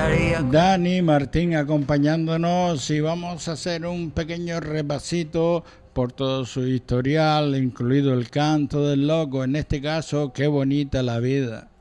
Dani Martín acompañándonos y vamos a hacer un pequeño repasito por todo su historial, incluido el canto del loco, en este caso, Qué bonita la vida.